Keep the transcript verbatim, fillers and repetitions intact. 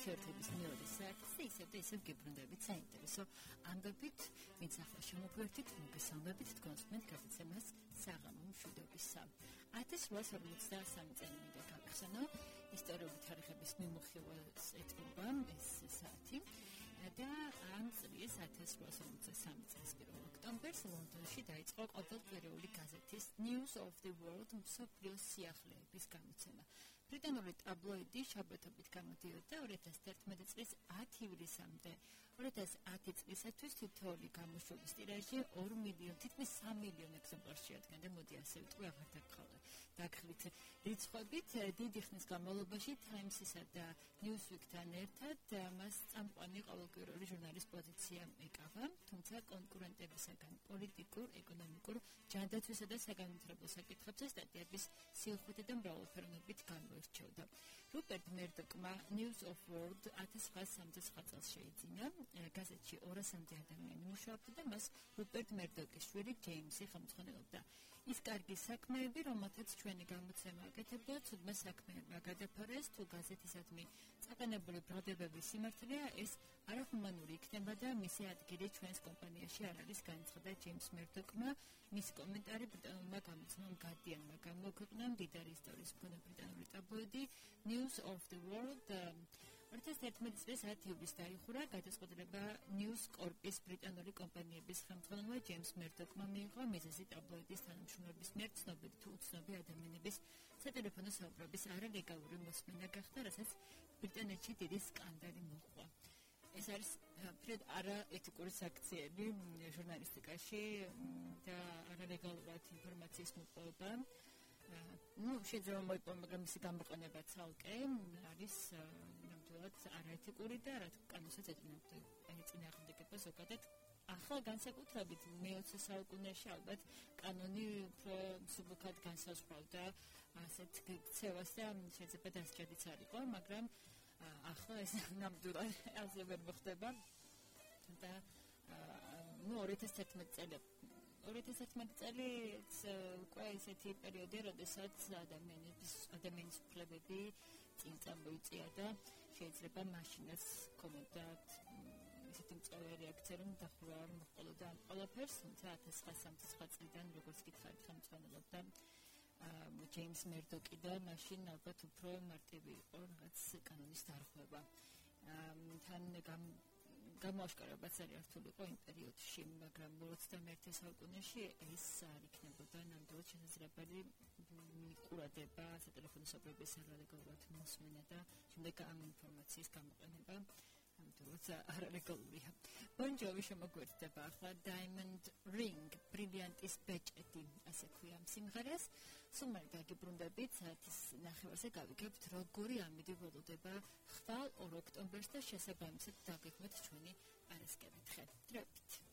ურთიერთობის მეორე საათის და ისევ და ისევ გებრუნდებით საინტერესო ამბებით, ვინც ახლა შემოგვერთით, მოგესალმებით თქვენს მე გაგაცემას საღამო მშვიდობისა. ათას რვაას ორმოცდასამი წელი მინდა გავიხსენო, ისტორიული თარიღების მიმოხილვას ეთმობა ეს საათი და ამ წლის ათას რვაას ორმოცდასამი წლის პირველ ოქტომბერს ლონდონში დაიწყო ყოველკვირეული გაზეთის News of the World მსოფლიოს სიახლეების გამოცემა. ბრიტანული ტაბლოიდი შაბათობით გამოდიოდა ორი ათას ერთმეტი წლის ათი ივლისამდე. ორი ათას ათი წლისათვის თითოეული გამოშვების ტირაჟი ორი მილიონი, თითქმის სამი მილიონი ეგზემპლარს შეადგენდა. მოდი ასე ვიტყვი, აღარ დაგხალით რიცხვებით. დიდი ხნის განმავლობაში Times-ისა და Newsweek-თან ერთად მას წამყვანი ყოველკვირეული ჟურნალის პოზიცია ეკავა, თუმცა კონკურენტებისაგან პოლიტიკურ, ეკონომიკურ, ჯანდაცვისა და საგანმანათლებლო საკითხებზე სტატიების სიუხვით და მრავალფეროვნებით გამოირჩეოდა. რუპერტ მერდოკმა News of World ათას ცხრაას სამოცდაცხრა წელს შეიძინა. გაზეთში ორასამდე ადამიანი მუშაობდა და მას რუპერტ მერდოკის შვილი ჯეიმსი ხელმძღვანელობდა. ის კარგი საქმეები, რომელთაც ჩვენი გამოცემა აკეთებდა, ცუდმა საქმეებმა გადაფარეს, თუ გაზეთისადმი წაყენებული ბრალდებების სიმართლეა, ეს არახუმანური იქნება და მისი ადგილი ჩვენს კომპანიაში არ არის, განაცხადა ჯეიმს მერდოკმა. მისი კომენტარი ბრიტანულმა გამოცემამ Guardian-მა გამოქვეყნა. მდიდარი ისტორიის მქონე ბრიტანული ტაბლოიდი News of the World ორი ათას ერთმეტი წლის ათი ივლისს დაიხურა. გადაწყვეტილება News Corp-ის ბრიტანული კომპანიების ხელმძღვანელმა ჯეიმს მერდოკმა მიიღო. მიზეზი ტაბლოიდის თანამშრომლების მიერ ცნობილი თუ უცნობი ადამიანების სატელეფონო საუბრების არალეგალური მოსმენა გახდა, რასაც ბრიტანეთში დიდი სკანდალი მოჰყვა. ეს არის ფრედ არაეთიკური საქციელი ჟურნალისტიკაში და არალეგალურად ინფორმაციის მოპოვება. ну, შეიძლება მოიპოვო, მაგრამ მისი გამოყენება ცალკე არის ნამდვილად არაეთიკური და რა კანონსაც ეწინააღმდა. ეწინააღმდეგება ზოგადად. ახლა განსაკუთრებით მეოცე საუკუნეში ალბათ კანონი უფრო მსუბუქად განსაზღვრავდა ასეთ ქცევას და შეიძლება დასჯადიც არ იყო, მაგრამ ახლა ეს ნამდვილად ასე ვერ მოხდება და ну, ორი ათას ერთმეტი წელი ორი ათას ერთმეტი წელი უკვე ისეთი პერიოდი, როდესაც ადამიანების ადამიანის უფლებები წინ წამოიწია და შეიძლება მაშინაც ჰქონოდათ ისეთი მწვავე რეაქცია, რომ დახურვა არ მოჰყოლოდა ამ ყველაფერს, თუმცა ათას ცხრაას სამოცდაცხრა წლიდან როგორც გითხარით, ხელმძღვანელობდა ჯეიმს მერდოკი და მაშინ ალბათ უფრო მარტივი იყო რაღაც კანონის დარღვევა. თან გამოაშკარავებაც არის რთული იყო იმ პერიოდში, მაგრამ ოცდამეერთე საუკუნეში ეს არ იქნებოდა ნამდვილად შესაძლებელი მიყურადება, სატელეფონო საუბრების არალეგალურად მოსმენა და შემდეგ ამ ინფორმაციის გამოყენება. ნამდვილად არალეგალურია. Bon Jovi შემოგვერთდება ახლა Diamond Ring, ბრილიანტის ბეჭედი, ასე ქვია ამ სიმღერას. სულ მალე დაგიბრუნდებით, საათის ნახევარზე გავიგებთ, როგორი ამიდი ველოდება ხვალ ორ ოქტომბერს და შესაბამისად დაგეგმეთ ჩვენი პარასკევით ხე. დროებით.